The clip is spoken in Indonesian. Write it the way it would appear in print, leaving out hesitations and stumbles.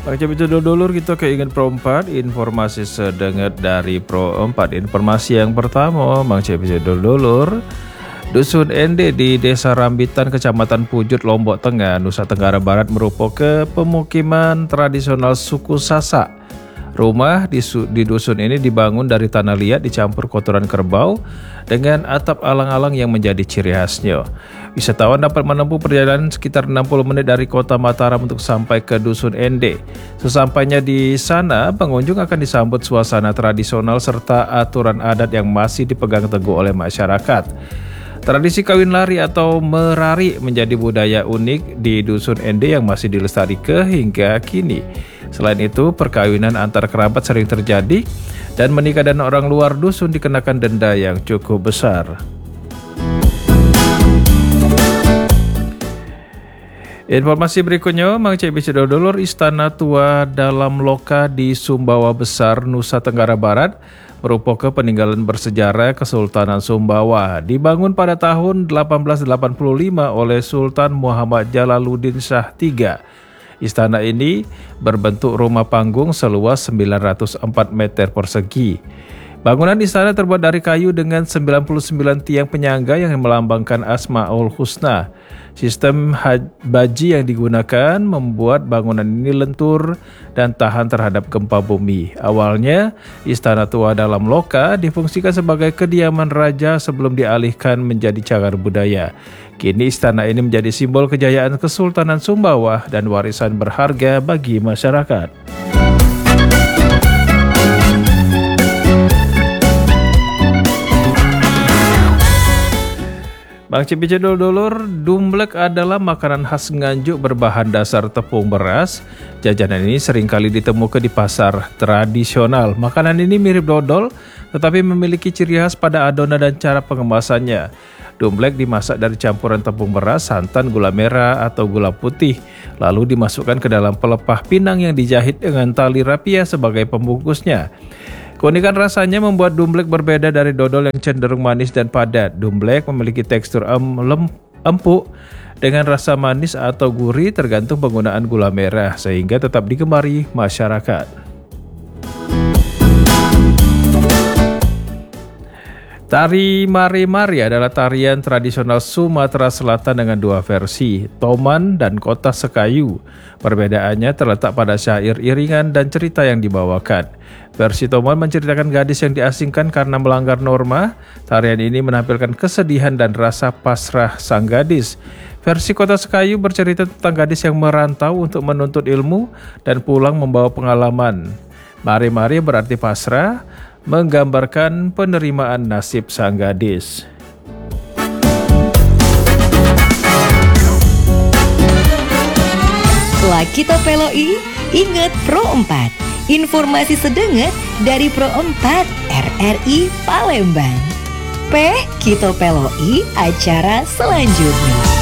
Bang Cepi dulur kita keinget Pro 4, informasi sedenget dari Pro 4. Informasi yang pertama, Bang Cepi dulur, Dusun Ende di Desa Rambitan, Kecamatan Pujut, Lombok Tengah, Nusa Tenggara Barat merupakan pemukiman tradisional suku Sasak. Rumah di dusun ini dibangun dari tanah liat dicampur kotoran kerbau dengan atap alang-alang yang menjadi ciri khasnya. Wisatawan dapat menempuh perjalanan sekitar 60 menit dari kota Mataram untuk sampai ke Dusun Ende. Sesampainya di sana, pengunjung akan disambut suasana tradisional serta aturan adat yang masih dipegang teguh oleh masyarakat. Tradisi kawin lari atau merari menjadi budaya unik di Dusun Ende yang masih dilestarikan hingga kini. Selain itu, perkawinan antar kerabat sering terjadi dan menikah dan orang luar dusun dikenakan denda yang cukup besar. Informasi berikutnya, Mang Cepi dulur, Istana Tua Dalam Loka di Sumbawa Besar, Nusa Tenggara Barat merupakan peninggalan bersejarah Kesultanan Sumbawa. Dibangun pada tahun 1885 oleh Sultan Muhammad Jalaluddin Shah III. Istana ini berbentuk rumah panggung seluas 904 meter persegi. Bangunan istana terbuat dari kayu dengan 99 tiang penyangga yang melambangkan Asmaul Husna. Sistem baji yang digunakan membuat bangunan ini lentur dan tahan terhadap gempa bumi. Awalnya, Istana Tua Dalam Loka difungsikan sebagai kediaman raja sebelum dialihkan menjadi cagar budaya. Kini istana ini menjadi simbol kejayaan Kesultanan Sumbawa dan warisan berharga bagi masyarakat. Bang Cepi dulur, dumblek adalah makanan khas Nganjuk berbahan dasar tepung beras. Jajanan ini seringkali ditemukan di pasar tradisional. Makanan ini mirip dodol, tetapi memiliki ciri khas pada adonan dan cara pengemasannya. Dumblek dimasak dari campuran tepung beras, santan, gula merah atau gula putih, lalu dimasukkan ke dalam pelepah pinang yang dijahit dengan tali rapia sebagai pembungkusnya. Keunikan rasanya membuat dumblek berbeda dari dodol yang cenderung manis dan padat. Dumblek memiliki tekstur empuk dengan rasa manis atau gurih tergantung penggunaan gula merah, sehingga tetap digemari masyarakat. Tari Mari-Mari adalah tarian tradisional Sumatera Selatan dengan dua versi, Toman dan Kota Sekayu. Perbedaannya terletak pada syair, iringan, dan cerita yang dibawakan. Versi Toman menceritakan gadis yang diasingkan karena melanggar norma. Tarian ini menampilkan kesedihan dan rasa pasrah sang gadis. Versi Kota Sekayu bercerita tentang gadis yang merantau untuk menuntut ilmu dan pulang membawa pengalaman. Mari-Mari berarti pasrah, menggambarkan penerimaan nasib sang gadis. Setelah kita peloi, ingat Pro 4. Informasi sedenget dari Pro 4 RRI Palembang. Kita peloi acara selanjutnya.